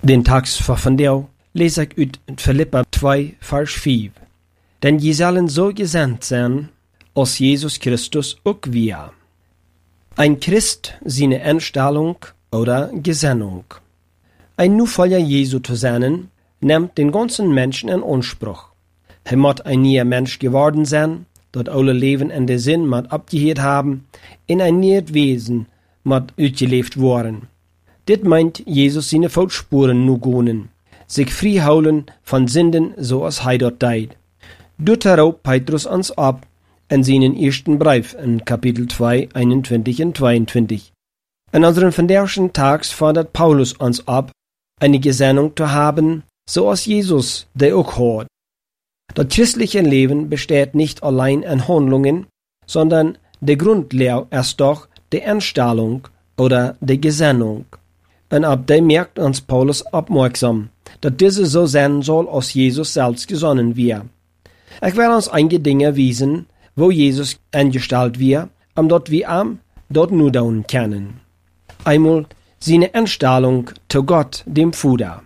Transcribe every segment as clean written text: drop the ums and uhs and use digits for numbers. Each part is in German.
Den tekst voor vandaag lees ik uit Filippa 2, vers 5. Denn je zullen zo gezendt zijn, als Jezus Christus ook wir. Ein Christ seine Einstellung oder Gesinnung. Ein Nachfolger Jesu zu sein, nimmt den ganzen Menschen in Anspruch. Hij moet ein neuer Mensch geworden sein, dat alle Leben in der Sinn moet abgehört haben, in ein neues Wesen moet uitgeleefd worden. Dit meint Jesus seine Voetspuren nu gonen, sich frei houden von Sünden, so als hij dat deed. Doet daarop Petrus ons ab in seinen ersten Brief in Kapitel 2, 21 und 22. In unseren vandaagschen Tags fordert Paulus uns ab, eine Gesinnung zu haben, so als Jesus die auch hat. Das christliche Leben besteht nicht allein in Handlungen, sondern die Grundlehre ist doch die Einstellung oder die Gesinnung. Und ab dem merkt uns Paulus aufmerksam, dass diese so sein soll, als Jesus selbst gesonnen wird. Ich will uns einige Dinge wiesen, wo Jesus eingestellt wird, dort wir am dort nur tun können. Einmal seine Einstellung zu Gott, dem Vater.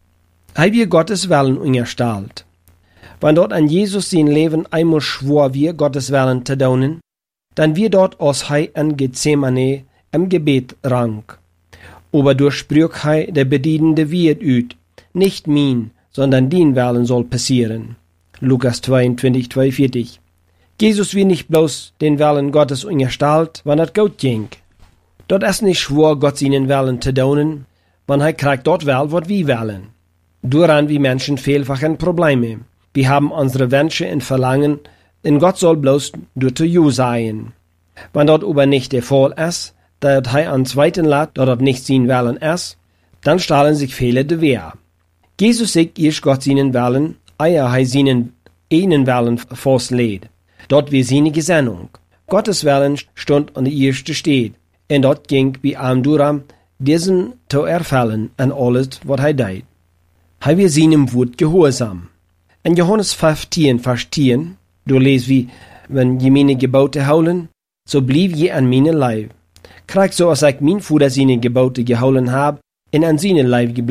Er wird Gottes Willen eingestellt. Wenn dort an Jesus sein Leben einmal schwor wir, Gottes Willen zu tun, dann wird dort als er in Gethsemane im Gebet rang. Aber durch sprach er der bedienende Wirt ut, nicht mein, sondern dein Willen soll passieren. Lukas 22, 42. Jesus wird nicht bloß den Willen Gottes eingestellt, wenn es gut ging. Dort ist nicht schwor, Gott seinen Willen zu tun, wenn er kriegt dort wel, was wir wollen. Daran wir Menschen vielfach ein Probleme. Wir haben unsere Wünsche und Verlangen, und Gott soll bloß durch zu sein. Wenn dort aber nicht der Fall ist, dass er an zweiten lässt, dass dort nicht sein Willen ist, dann stellen sich viele de Wehr. Jesus sagt erst Gott seinen Willen, ehe er seinen einen Willen festlädt. Dort wie seine Gesinnung. Gottes Willen stund an der ersten Stelle, und dort ging wie am Duram, diesen zu erfüllen an alles, was er deed. Er wir seinem Wort gehorsam. In Johannes 15, Vers 10, du lest wie, wenn je meine Gebote holen, so blieb je an meine Leib. Krieg so, als ich mein Vater seine Gebote geholen hab, und an seine Leib geblieben